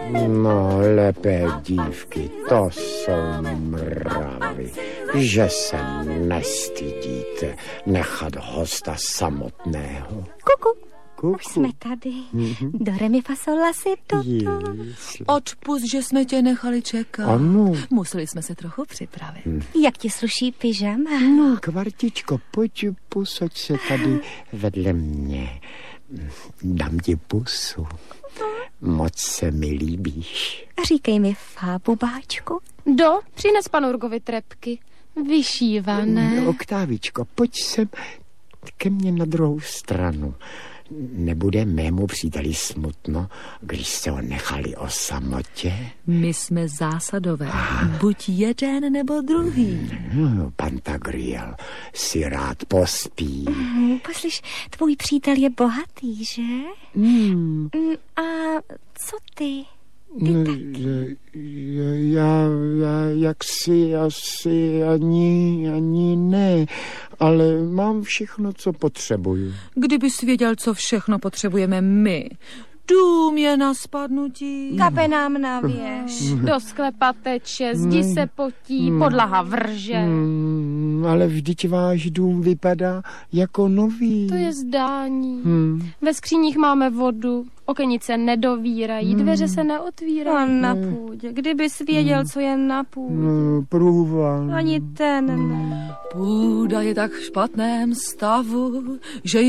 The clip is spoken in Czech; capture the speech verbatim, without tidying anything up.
No, lepé dívky, to jsou mravy, že se nestydíte nechat hosta samotného. Kuku. Kuku. Už jsme tady. Mm-hmm. Do re mi fa sol la si do do. Odpust, že jsme tě nechali čekat. Ano. Museli jsme se trochu připravit. Hmm. Jak ti sluší pyžama? No, kvartičko, pojď, posaď se tady vedle mě. Dám ti pusu. Moc se mi líbíš. Říkej mi fá, bubáčku. Do, přines panu Urgovi trepky. Vyšívané. Oktávičko, pojď sem ke mně na druhou stranu. Nebude mému příteli smutno, když se ho nechali o samotě? My jsme zásadové. Buď jeden nebo druhý. No, Pantagriel si rád pospí. Mm, poslyš, tvůj přítel je bohatý, že? Hmm. A co ty? No, já, já jaksi asi ani, ani ne, ale mám všechno, co potřebuju. Kdybys věděl, co všechno potřebujeme my. Dům je na spadnutí. Kape nám na věž. Do sklepa teče, zdi se potí, podlaha vrže. Hmm, ale vždyť váš dům vypadá jako nový. To je zdání. Hmm. Ve skříních máme vodu, okenice nedovírají, dveře se neotvírají. A na půdě, kdybys věděl, co je na půdě. No, průvan. Ani ten ne. Půda je tak v špatném stavu, že